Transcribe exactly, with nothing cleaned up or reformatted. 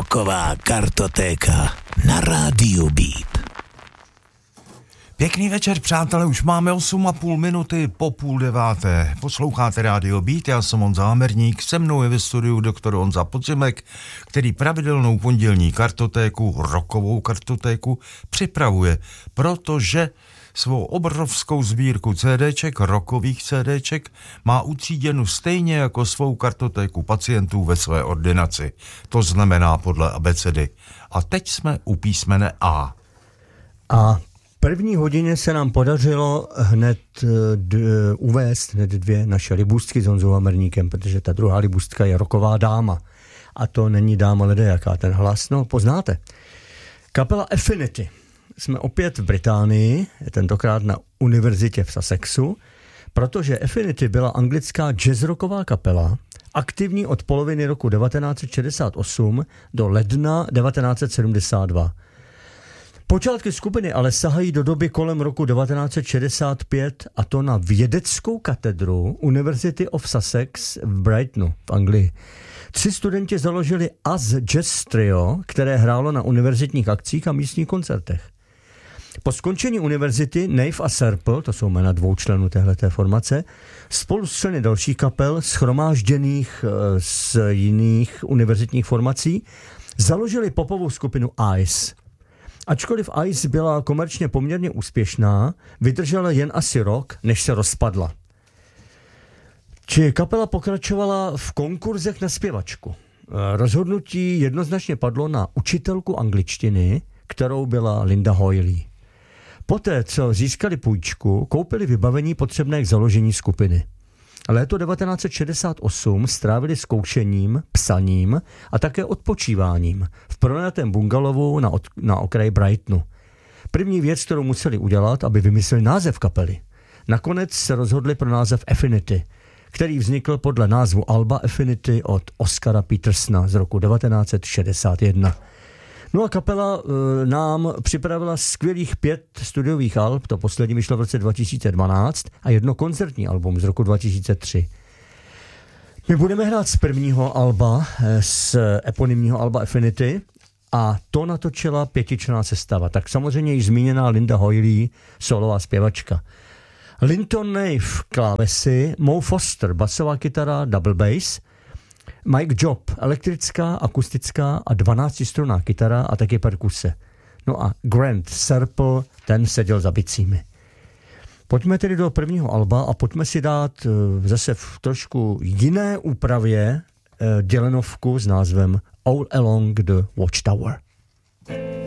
Rocková kartotéka na rádiu Beat. Pěkný večer, přátelé, už máme osm a půl minuty po půl deváté. Posloucháte rádio Beat, já jsem Honza Hamerník, se mnou je ve studiu doktor Honza Podzimek, který pravidelnou pondělní kartotéku, rockovou kartotéku, připravuje, protože svou obrovskou sbírku CDček, rockových CDček, má utříděnu stejně jako svou kartotéku pacientů ve své ordinaci. To znamená podle abecedy. A teď jsme u písmene A. A v první hodině se nám podařilo hned d- uvést hned dvě naše libůstky s Honzou Hamerníkem, protože ta druhá libůstka je rocková dáma. A to není dáma ledajaká, ten hlas, no poznáte. Kapela Affinity. Jsme opět v Británii, tentokrát na univerzitě v Sussexu, protože Affinity byla anglická jazzrocková kapela, aktivní od poloviny roku devatenáct set šedesát osm do ledna devatenáct set sedmdesát dva. Počátky skupiny ale sahají do doby kolem roku devatenáct set šedesát pět, a to na vědeckou katedru University of Sussex v Brightonu v Anglii. Tři studenti založili Az Jazz Trio, které hrálo na univerzitních akcích a místních koncertech. Po skončení univerzity Nave a Serple, to jsou jména dvou členů téhleté formace, spolu s členy dalších kapel, shromážděných z jiných univerzitních formací, založili popovou skupinu Ice. Ačkoliv Ice byla komerčně poměrně úspěšná, vydržela jen asi rok, než se rozpadla. Či kapela pokračovala v konkurzech na zpěvačku. Rozhodnutí jednoznačně padlo na učitelku angličtiny, kterou byla Linda Hoyley. Poté, co získali půjčku, koupili vybavení potřebné k založení skupiny. Léto devatenáct set šedesát osm strávili zkoušením, psaním a také odpočíváním v pronajatém bungalovu na, od, na okraji Brightonu. První věc, kterou museli udělat, aby vymysleli název kapely. Nakonec se rozhodli pro název Affinity, který vznikl podle názvu alba Affinity od Oscara Petersona z roku devatenáct set šedesát jedna. No a kapela e, nám připravila skvělých pět studiových alb, to poslední vyšlo v roce dva tisíce dvanáct, a jedno koncertní album z roku dva tisíce tři. My budeme hrát z prvního alba, z eponymního alba Affinity, a to natočila pětičlenná sestava. Tak samozřejmě již zmíněná Linda Hoyley, solová zpěvačka. Linton Nave, klávesy, Mo Foster, basová kytara, double bass, Mike Job, elektrická, akustická a dvanáctistrunná kytara a taky perkuse. No a Grant Serple, ten seděl za bicími. Pojďme tedy do prvního alba a pojďme si dát zase v trošku jiné úpravě dělenovku s názvem All Along the Watchtower.